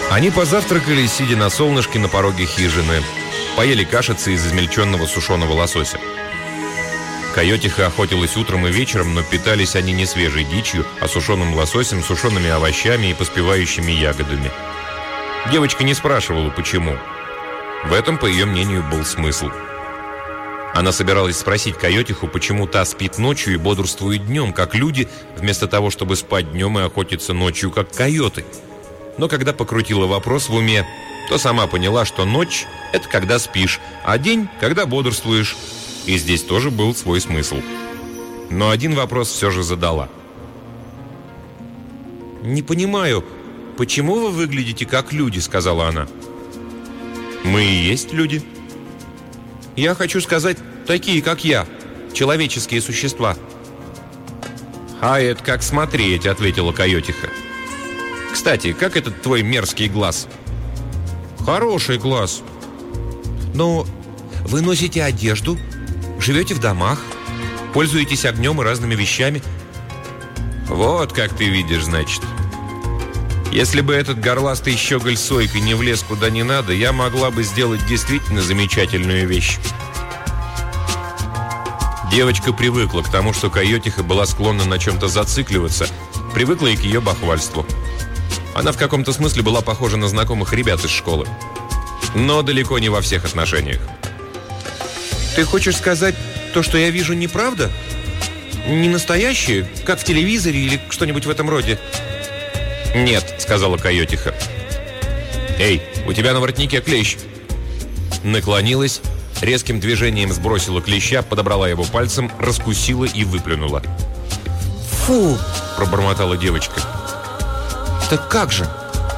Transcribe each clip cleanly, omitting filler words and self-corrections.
Они позавтракали, сидя на солнышке на пороге хижины. Поели кашицы из измельченного сушеного лосося. Койотиха охотилась утром и вечером, но питались они не свежей дичью, а сушеным лососем, сушеными овощами и поспевающими ягодами. Девочка не спрашивала, почему. В этом, по ее мнению, был смысл. Она собиралась спросить Койотиху, почему та спит ночью и бодрствует днем, как люди, вместо того, чтобы спать днем и охотиться ночью, как койоты. Но когда покрутила вопрос в уме, то сама поняла, что ночь – это когда спишь, а день – когда бодрствуешь. И здесь тоже был свой смысл. Но один вопрос все же задала. «Не понимаю, почему вы выглядите как люди?» – сказала она. «Мы и есть люди. Я хочу сказать, такие, как я, человеческие существа». «А это как смотреть», – ответила Койотиха. «Кстати, как этот твой мерзкий глаз?» «Хороший глаз. Но вы носите одежду, живете в домах, пользуетесь огнем и разными вещами». «Вот как ты видишь, значит. Если бы этот горластый щеголь Сойка не влез куда не надо, я могла бы сделать действительно замечательную вещь». Девочка привыкла к тому, что Койотиха была склонна на чем-то зацикливаться, привыкла и к ее бахвальству. Она в каком-то смысле была похожа на знакомых ребят из школы. Но далеко не во всех отношениях. «Ты хочешь сказать, то, что я вижу, неправда? Не настоящее, как в телевизоре или что-нибудь в этом роде?» «Нет», — сказала Койотиха. «Эй, у тебя на воротнике клещ». Наклонилась, резким движением сбросила клеща, подобрала его пальцем, раскусила и выплюнула. «Фу!» — пробормотала девочка. «Так как же?»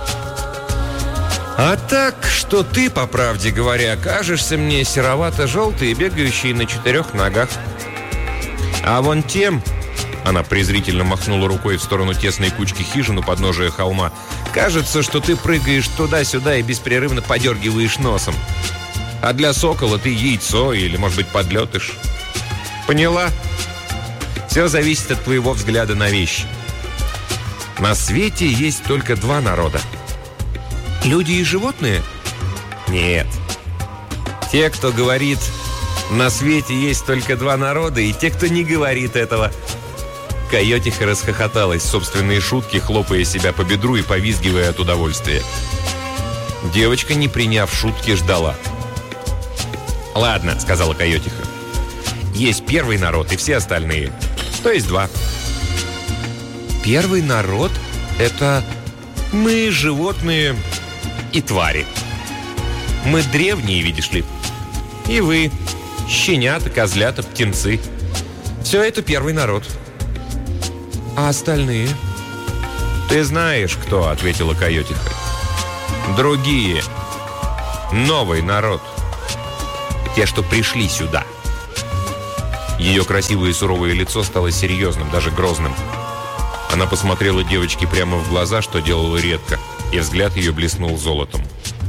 «А так, что ты, по правде говоря, кажешься мне серовато-желтый и бегающий на 4 ногах. А вон тем...» Она презрительно махнула рукой в сторону тесной кучки хижин у подножия холма. «Кажется, что ты прыгаешь туда-сюда и беспрерывно подергиваешь носом. А для сокола ты яйцо или, может быть, подлетыш. Поняла? Все зависит от твоего взгляда на вещи. На свете есть только 2 народа. Люди и животные? Нет. Те, кто говорит, на свете есть только 2 народа, и те, кто не говорит этого». Койотиха расхохоталась в собственные шутки, хлопая себя по бедру и повизгивая от удовольствия. Девочка, не приняв шутки, ждала. «Ладно», — сказала Койотиха. «Есть первый народ и все остальные. То есть 2. «Первый народ — это мы, животные и твари. Мы древние, видишь ли. И вы, щенята, козлята, птенцы. Все это первый народ». «А остальные?» «Ты знаешь, кто», — ответила Койотиха. «Другие. Новый народ. Те, что пришли сюда». Ее красивое и суровое лицо стало серьезным, даже грозным. Она посмотрела девочке прямо в глаза, что делала редко, и взгляд ее блеснул золотом.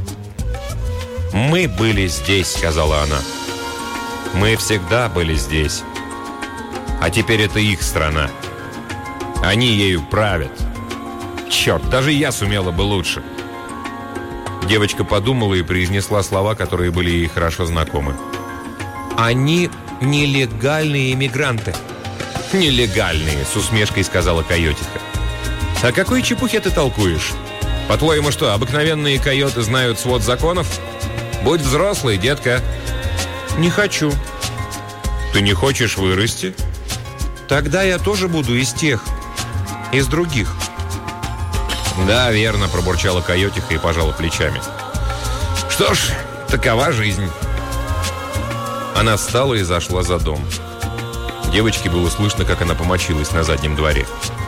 «Мы были здесь», — сказала она. «Мы всегда были здесь. А теперь это их страна. Они ею правят. Черт, даже я сумела бы лучше». Девочка подумала и произнесла слова, которые были ей хорошо знакомы. «Они нелегальные иммигранты». «Нелегальные», — с усмешкой сказала Койотиха. «О какой чепухе ты толкуешь? По-твоему что, обыкновенные койоты знают свод законов? Будь взрослый, детка». «Не хочу». «Ты не хочешь вырасти?» «Тогда я тоже буду из тех, из других». «Да, верно», — пробурчала Койотиха и пожала плечами. «Что ж, такова жизнь». Она встала и зашла за дом. Девочке было слышно, как она помочилась на заднем дворе.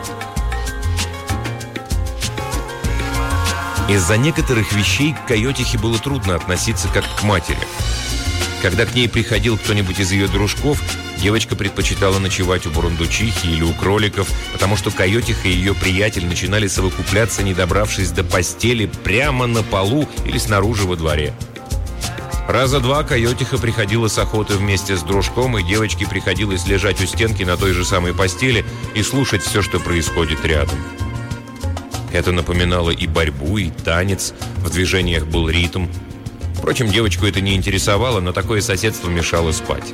Из-за некоторых вещей к Койотихе было трудно относиться как к матери. Когда к ней приходил кто-нибудь из ее дружков, девочка предпочитала ночевать у бурундучихи или у кроликов, потому что Койотиха и ее приятель начинали совокупляться, не добравшись до постели, прямо на полу или снаружи во дворе. Раза 2 Койотиха приходила с охоты вместе с дружком, и девочке приходилось лежать у стенки на той же самой постели и слушать все, что происходит рядом. Это напоминало и борьбу, и танец, в движениях был ритм. Впрочем, девочку это не интересовало, но такое соседство мешало спать.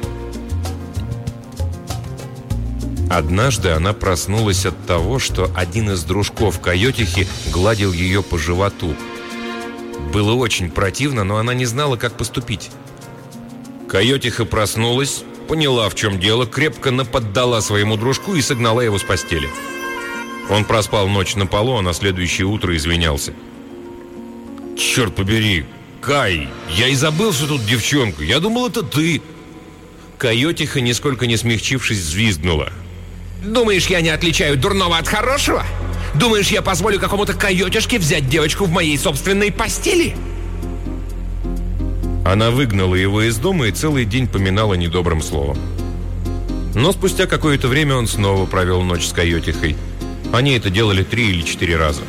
Однажды она проснулась от того, что один из дружков койотихи гладил ее по животу. Было очень противно, но она не знала, как поступить. Койотиха проснулась, поняла, в чем дело, крепко наподдала своему дружку и согнала его с постели. Он проспал ночь на полу, а на следующее утро извинялся. «Черт побери, Кай, я и забыл, что тут девчонка. Я думал, это ты». Койотиха, нисколько не смягчившись, взвизгнула. Думаешь, я не отличаю дурного от хорошего? Думаешь, я позволю какому-то койотишке взять девочку в моей собственной постели?» Она выгнала его из дома и целый день поминала недобрым словом. Но спустя какое-то время он снова провел ночь с койотихой. Они это делали 3 или 4 раза.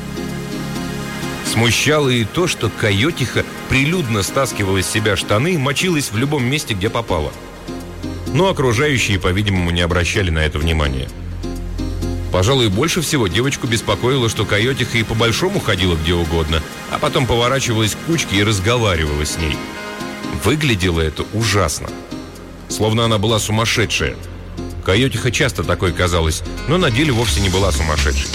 Смущало и то, что койотиха прилюдно стаскивала из себя штаны и мочилась в любом месте, где попала. Но окружающие, по-видимому, не обращали на это внимания. Пожалуй, больше всего девочку беспокоило, что койотиха и по-большому ходила где угодно, а потом поворачивалась к кучке и разговаривала с ней. Выглядело это ужасно. Словно она была сумасшедшая. Койотиха часто такой казалась, но на деле вовсе не была сумасшедшей.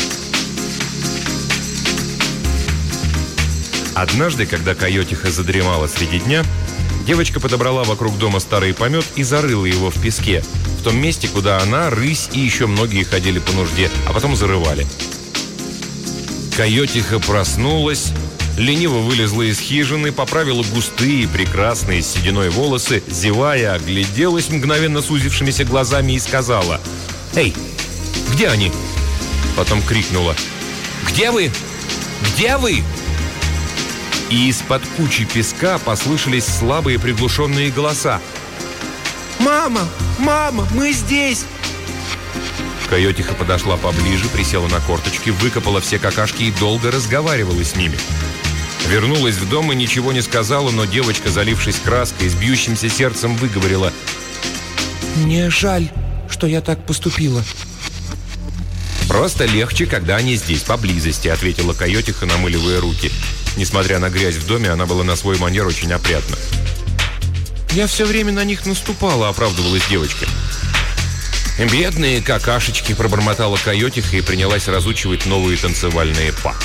Однажды, когда койотиха задремала среди дня, девочка подобрала вокруг дома старый помет и зарыла его в песке, в том месте, куда она, рысь и еще многие ходили по нужде, а потом зарывали. Койотиха проснулась, лениво вылезла из хижины, поправила густые, прекрасные с сединой волосы, зевая, огляделась мгновенно сузившимися глазами и сказала: «Эй, где они?» Потом крикнула: «Где вы? Где вы?» И из-под кучи песка послышались слабые приглушенные голоса. «Мама! Мама! Мы здесь!» Койотиха подошла поближе, присела на корточки, выкопала все какашки и долго разговаривала с ними. Вернулась в дом и ничего не сказала, но девочка, залившись краской, с бьющимся сердцем выговорила: «Мне жаль, что я так поступила». «Просто легче, когда они здесь, поблизости», — ответила койотиха, намыливая руки. Несмотря на грязь в доме, она была на свой манер очень опрятна. «Я все время на них наступала», — оправдывалась девочка. «Бедные какашечки», — пробормотала койотиха и принялась разучивать новые танцевальные па.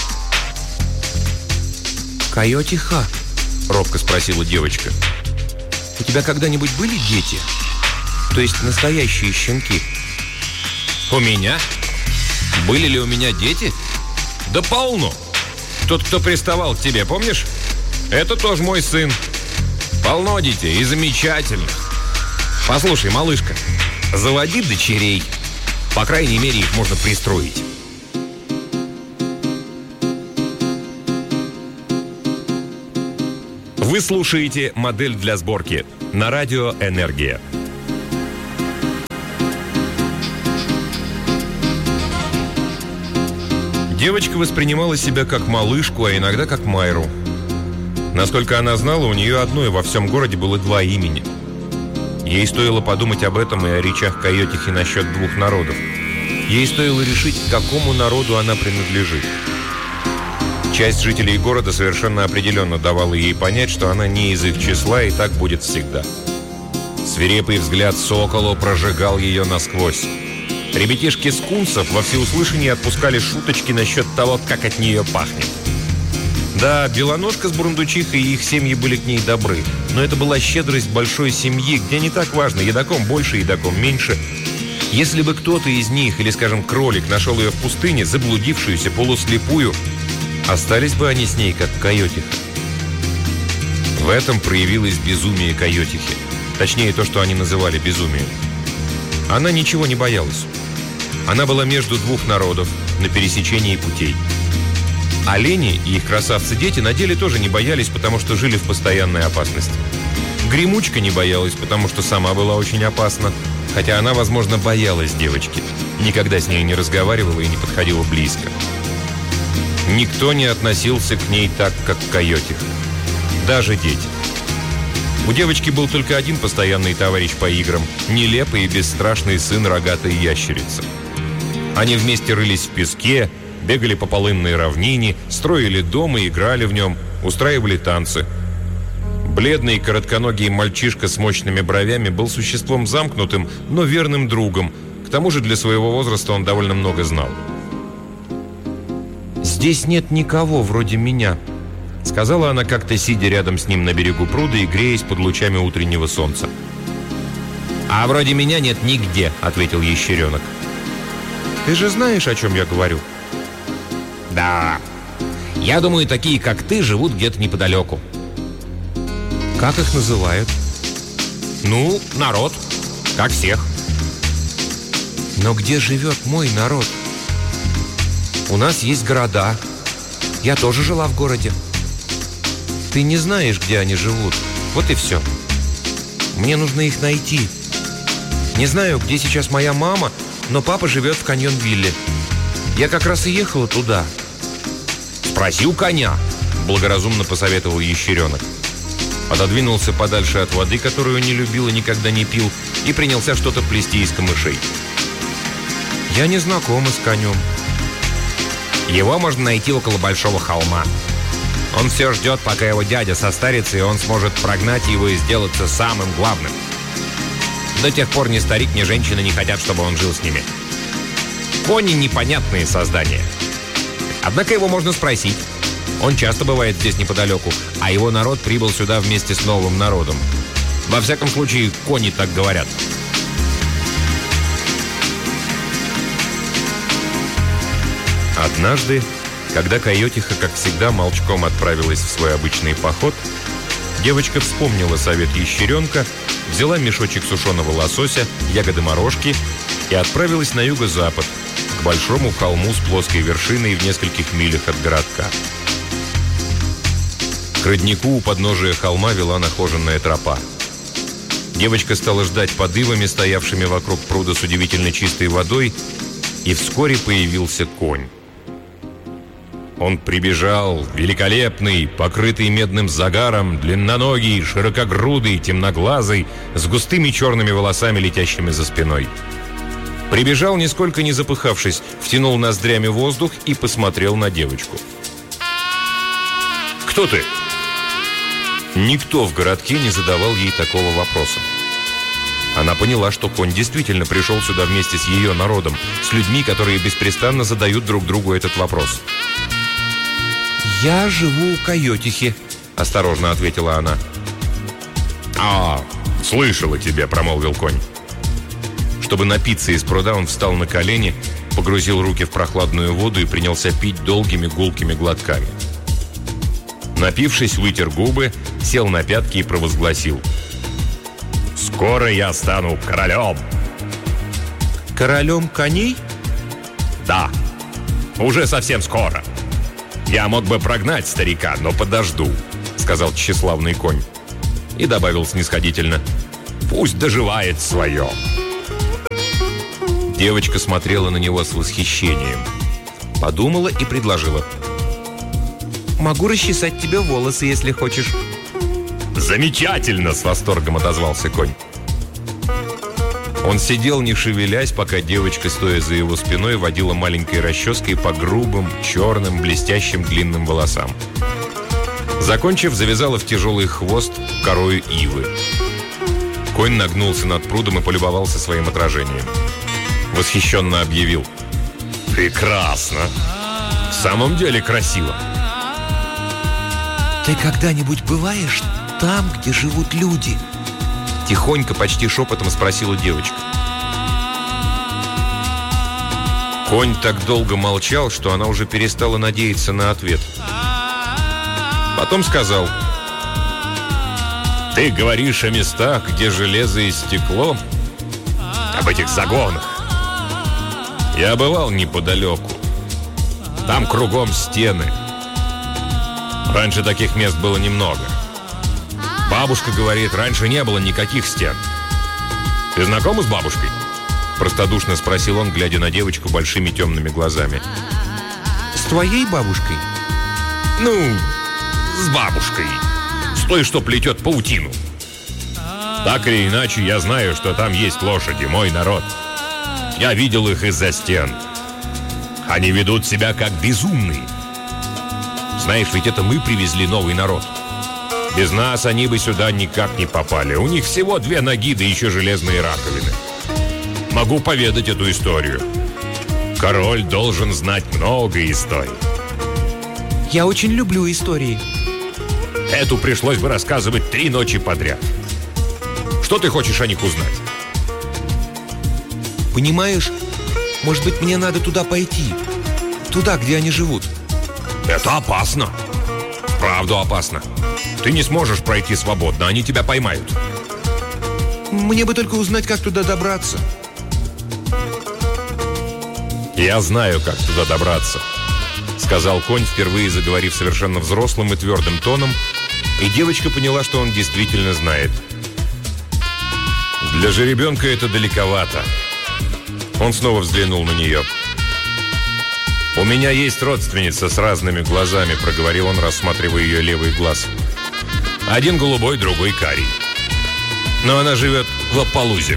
«Койотиха», — робко спросила девочка, — «у тебя когда-нибудь были дети? То есть настоящие щенки?» «У меня? Были ли у меня дети? Да полно! Тот, кто приставал к тебе, помнишь? Это тоже мой сын. Полно детей и замечательных. Послушай, малышка, заводи дочерей. По крайней мере, их можно пристроить». Вы слушаете «Модель для сборки» на радио «Энергия». Девочка воспринимала себя как малышку, а иногда как Майру. Насколько она знала, у нее одной во всем городе было 2 имени. Ей стоило подумать об этом и о речах койотихи насчет 2 народов. Ей стоило решить, к какому народу она принадлежит. Часть жителей города совершенно определенно давала ей понять, что она не из их числа, и так будет всегда. Свирепый взгляд сокола прожигал ее насквозь. Ребятишки скунсов во всеуслышание отпускали шуточки насчет того, как от нее пахнет. Да, Белоножка с Бурундучихой и их семьи были к ней добры, но это была щедрость большой семьи, где не так важно, едоком больше, едоком меньше. Если бы кто-то из них, или, скажем, кролик, нашел ее в пустыне, заблудившуюся, полуслепую, остались бы они с ней, как койотиха. В этом проявилось безумие койотихи. Точнее, то, что они называли безумием. Она ничего не боялась. Она была между 2 народов, на пересечении путей. Олени и их красавцы-дети на деле тоже не боялись, потому что жили в постоянной опасности. Гремучка не боялась, потому что сама была очень опасна, хотя она, возможно, боялась девочки. Никогда с ней не разговаривала и не подходила близко. Никто не относился к ней так, как к койотиха. Даже дети. У девочки был только один постоянный товарищ по играм – нелепый и бесстрашный сын рогатой ящерицы. Они вместе рылись в песке, бегали по полынной равнине, строили дом и играли в нем, устраивали танцы. Бледный коротконогий мальчишка с мощными бровями был существом замкнутым, но верным другом. К тому же для своего возраста он довольно много знал. «Здесь нет никого вроде меня», — сказала она как-то, сидя рядом с ним на берегу пруда и греясь под лучами утреннего солнца. «А вроде меня нет нигде», — ответил ящеренок. «Ты же знаешь, о чем я говорю?» «Да. Я думаю, такие, как ты, живут где-то неподалеку». «Как их называют?» «Ну, народ. Как всех». «Но где живет мой народ? У нас есть города. Я тоже жила в городе». «Ты не знаешь, где они живут. Вот и все. Мне нужно их найти. Не знаю, где сейчас моя мама, но папа живет в Каньон-Вилле. Я как раз и ехала туда». «Спроси у коня», — благоразумно посоветовал ящеренок. Отодвинулся подальше от воды, которую не любил и никогда не пил, и принялся что-то плести из камышей. «Я не знакома с конем». «Его можно найти около большого холма. Он все ждет, пока его дядя состарится, и он сможет прогнать его и сделаться самым главным. До тех пор ни старик, ни женщина не хотят, чтобы он жил с ними. Кони — непонятные создания. Однако его можно спросить. Он часто бывает здесь неподалеку, а его народ прибыл сюда вместе с новым народом. Во всяком случае, кони так говорят». Однажды, когда койотиха, как всегда, молчком отправилась в свой обычный поход, девочка вспомнила совет ящеренка, взяла мешочек сушеного лосося, ягоды морожки и отправилась на юго-запад, к большому холму с плоской вершиной в нескольких милях от городка. К роднику у подножия холма вела нахоженная тропа. Девочка стала ждать под ивами, стоявшими вокруг пруда с удивительно чистой водой, и вскоре появился конь. Он прибежал, великолепный, покрытый медным загаром, длинноногий, широкогрудый, темноглазый, с густыми черными волосами, летящими за спиной. Прибежал, нисколько не запыхавшись, втянул ноздрями воздух и посмотрел на девочку. «Кто ты?» Никто в городке не задавал ей такого вопроса. Она поняла, что конь действительно пришел сюда вместе с ее народом, с людьми, которые беспрестанно задают друг другу этот вопрос. «Я живу у койотихи», — осторожно ответила она. «А, слышала тебя», — промолвил конь. Чтобы напиться из пруда, он встал на колени, погрузил руки в прохладную воду и принялся пить долгими гулкими глотками. Напившись, вытер губы, сел на пятки и провозгласил: «Скоро я стану королем». «Королем коней?» «Да, уже совсем скоро. Я мог бы прогнать старика, но подожду», — сказал тщеславный конь. И добавил снисходительно: «Пусть доживает свое». Девочка смотрела на него с восхищением. Подумала и предложила: «Могу расчесать тебе волосы, если хочешь». «Замечательно!» — с восторгом отозвался конь. Он сидел, не шевелясь, пока девочка, стоя за его спиной, водила маленькой расческой по грубым, черным, блестящим длинным волосам. Закончив, завязала в тяжелый хвост корою ивы. Конь нагнулся над прудом и полюбовался своим отражением. Восхищенно объявил: «Прекрасно! В самом деле красиво!» «Ты когда-нибудь бываешь там, где живут люди?» Тихонько, почти шепотом спросила девочка. Конь так долго молчал, что она уже перестала надеяться на ответ. Потом сказал: «Ты говоришь о местах, где железо и стекло, об этих загонах. Я бывал неподалеку. Там кругом стены. Раньше таких мест было немного. Бабушка говорит, раньше не было никаких стен. Ты знакома с бабушкой?» Простодушно спросил он, глядя на девочку большими темными глазами. «С твоей бабушкой?» «Ну, с бабушкой. С той, что плетет паутину. Так или иначе, я знаю, что там есть лошади, мой народ. Я видел их из-за стен. Они ведут себя как безумные. Знаешь, ведь это мы привезли новый народ. Без нас они бы сюда никак не попали. У них всего 2 ноги, да еще железные раковины. Могу поведать эту историю. Король должен знать много историй. Я очень люблю истории. Эту пришлось бы рассказывать 3 ночи подряд. Что ты хочешь о них узнать? Понимаешь, может быть, мне надо туда пойти. Туда, где они живут. Это опасно. Вправду опасно. Ты не сможешь пройти свободно, они тебя поймают. Мне бы только узнать, как туда добраться. Я знаю, как туда добраться, сказал конь, впервые заговорив совершенно взрослым и твердым тоном, и девочка поняла, что он действительно знает. Для жеребенка это далековато. Он снова взглянул на нее. «У меня есть родственница с разными глазами», — проговорил он, рассматривая ее левый глаз. «Один голубой, другой карий. Но она живет в Лапалузе».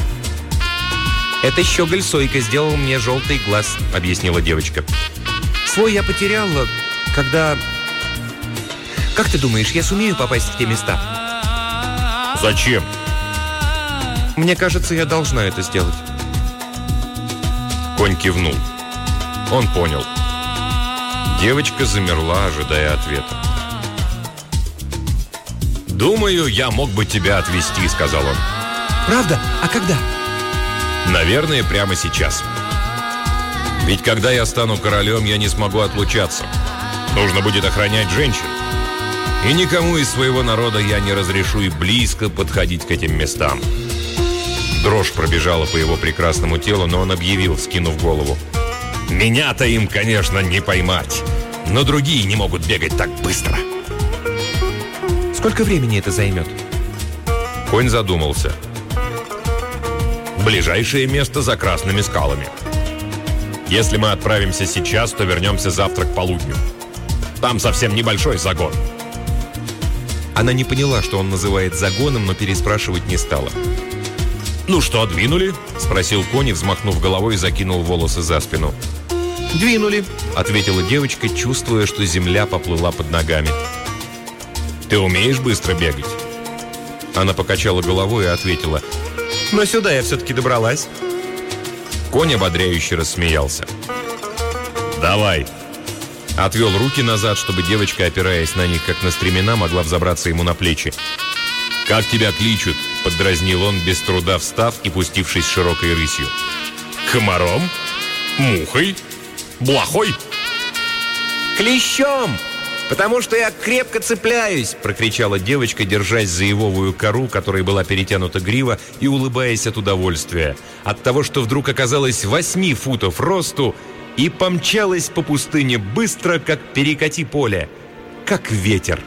«Это щеголь Сойка сделал мне желтый глаз», — объяснила девочка. «Свой я потеряла, когда... Как ты думаешь, я сумею попасть в те места?» «Зачем?» «Мне кажется, я должна это сделать». Конь кивнул. Он понял. Девочка замерла, ожидая ответа. «Думаю, я мог бы тебя отвезти», — сказал он. «Правда? А когда?» «Наверное, прямо сейчас. Ведь когда я стану королем, я не смогу отлучаться. Нужно будет охранять женщин. И никому из своего народа я не разрешу и близко подходить к этим местам». Дрожь пробежала по его прекрасному телу, но он объявил, вскинув голову: «Меня-то им, конечно, не поймать, но другие не могут бегать так быстро». «Сколько времени это займет?» Конь задумался. «Ближайшее место за Красными скалами. Если мы отправимся сейчас, то вернемся завтра к полудню. Там совсем небольшой загон». Она не поняла, что он называет загоном, но переспрашивать не стала. «Ну что, двинули?» – спросил конь, взмахнув головой, и закинул волосы за спину. «Двинули», – ответила девочка, чувствуя, что земля поплыла под ногами. «Ты умеешь быстро бегать?» Она покачала головой и ответила: «Но сюда я все-таки добралась». Конь ободряюще рассмеялся. «Давай!» Отвел руки назад, чтобы девочка, опираясь на них, как на стремена, могла взобраться ему на плечи. «Как тебя кличут?» – поддразнил он, без труда встав и пустившись широкой рысью. «Комаром? Мухой? Блохой?» «Клещом! Потому что я крепко цепляюсь!» – прокричала девочка, держась за ивовую кору, которой была перетянута грива, и улыбаясь от удовольствия. От того, что вдруг оказалась 8 футов росту и помчалась по пустыне быстро, как перекати поле, как ветер.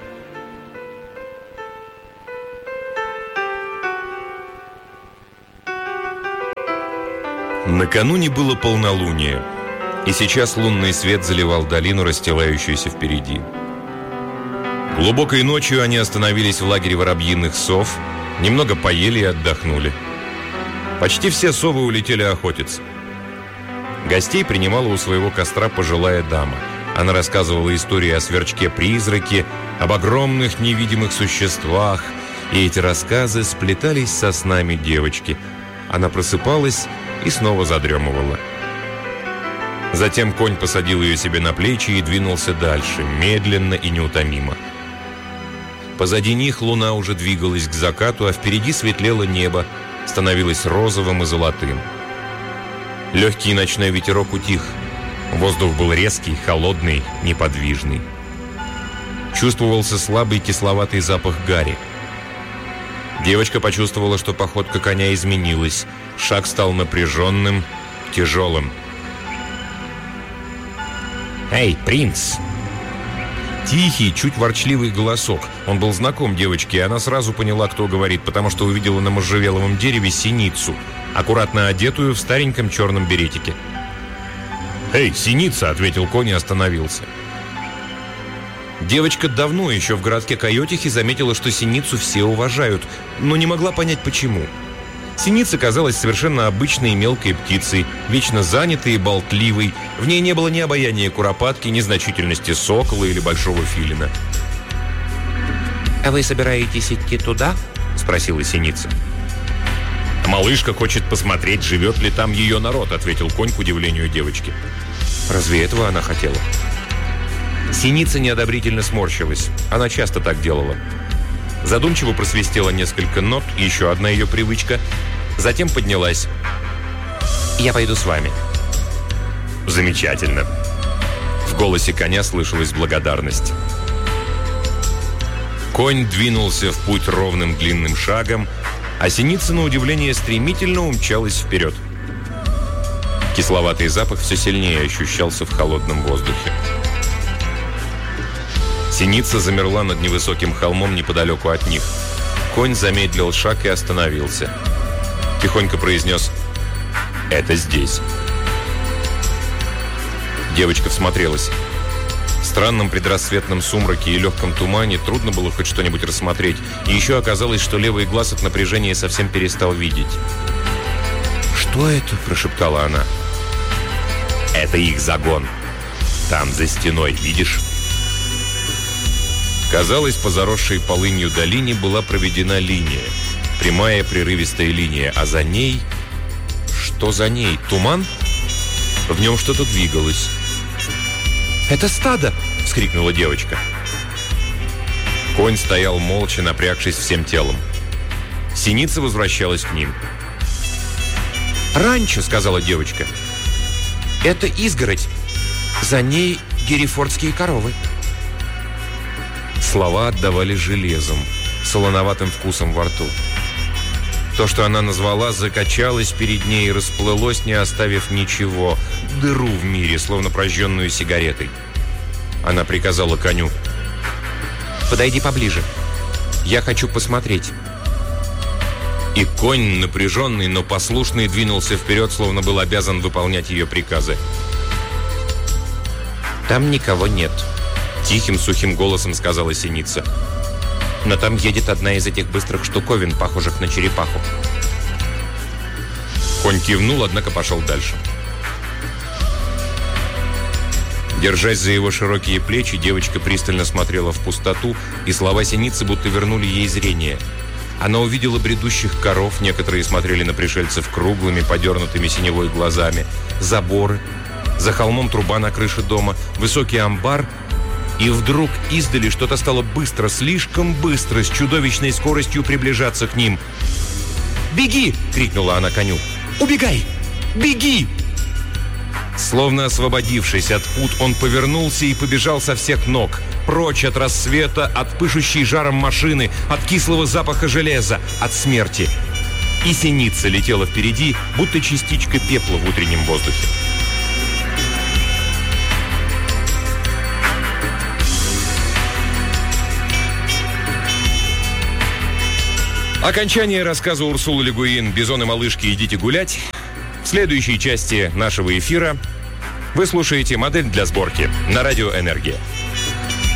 Накануне было полнолуние, и сейчас лунный свет заливал долину, расстилающуюся впереди. Глубокой ночью они остановились в лагере воробьиных сов, немного поели и отдохнули. Почти все совы улетели охотиться. Гостей принимала у своего костра пожилая дама. Она рассказывала истории о сверчке-призраке, об огромных невидимых существах, и эти рассказы сплетались со снами девочки. Она просыпалась и снова задремывала. Затем конь посадил ее себе на плечи и двинулся дальше, медленно и неутомимо. Позади них луна уже двигалась к закату, а впереди светлело небо, становилось розовым и золотым. Легкий ночной ветерок утих. Воздух был резкий, холодный, неподвижный. Чувствовался слабый кисловатый запах гари. Девочка почувствовала, что походка коня изменилась. Шаг стал напряженным, тяжелым. «Эй, принц!» Тихий, чуть ворчливый голосок. Он был знаком девочке, и она сразу поняла, кто говорит, потому что увидела на можжевеловом дереве синицу, аккуратно одетую в стареньком черном беретике. «Эй, синица!» — ответил конь и остановился. Девочка давно еще в городке Койотихи заметила, что синицу все уважают, но не могла понять, почему. Синица казалась совершенно обычной мелкой птицей, вечно занятой и болтливой. В ней не было ни обаяния куропатки, ни значительности сокола или большого филина. «А вы собираетесь идти туда?» – спросила Синица. «Малышка хочет посмотреть, живет ли там ее народ», – ответил конь к удивлению девочки. Разве этого она хотела? Синица неодобрительно сморщилась. Она часто так делала. Задумчиво просвистела несколько нот, еще одна ее привычка. Затем поднялась. «Я пойду с вами». «Замечательно». В голосе коня слышалась благодарность. Конь двинулся в путь ровным длинным шагом, а Синица, на удивление, стремительно умчалась вперед. Кисловатый запах все сильнее ощущался в холодном воздухе. Синица замерла над невысоким холмом неподалеку от них. Конь замедлил шаг и остановился. Тихонько произнес: «Это здесь». Девочка всмотрелась. В странном предрассветном сумраке и легком тумане трудно было хоть что-нибудь рассмотреть. И еще оказалось, что левый глаз от напряжения совсем перестал видеть. «Что это?» – прошептала она. «Это их загон. Там, за стеной, видишь?» Казалось, по заросшей полынью долине была проведена линия. Прямая прерывистая линия, а за ней... Что за ней? Туман? В нем что-то двигалось. «Это стадо!» — вскрикнула девочка. Конь стоял молча, напрягшись всем телом. Синица возвращалась к ним. «Ранчо», — сказала девочка. «Это изгородь. За ней герефордские коровы». Слова отдавали железом, солоноватым вкусом во рту. То, что она назвала, закачалось перед ней и расплылось, не оставив ничего. Дыру в мире, словно прожженную сигаретой. Она приказала коню: «Подойди поближе. Я хочу посмотреть». И конь, напряженный, но послушный, двинулся вперед, словно был обязан выполнять ее приказы. «Там никого нет», — тихим, сухим голосом сказала Синица. «Но там едет одна из этих быстрых штуковин, похожих на черепаху». Конь кивнул, однако пошел дальше. Держась за его широкие плечи, девочка пристально смотрела в пустоту, и слова Синицы будто вернули ей зрение. Она увидела бредущих коров, некоторые смотрели на пришельцев круглыми, подернутыми синевой глазами, заборы, за холмом труба на крыше дома, высокий амбар, и вдруг издали что-то стало быстро, слишком быстро, с чудовищной скоростью приближаться к ним. «Беги!» — крикнула она коню. «Убегай! Беги!» Словно освободившись от пут, он повернулся и побежал со всех ног. Прочь от рассвета, от пышущей жаром машины, от кислого запаха железа, от смерти. И Синица летела впереди, будто частичка пепла в утреннем воздухе. Окончание рассказа Урсулы Ле Гуин «Бизон и малышки, идите гулять». В следующей части нашего эфира вы слушаете «Модель для сборки» на радио «Энергия».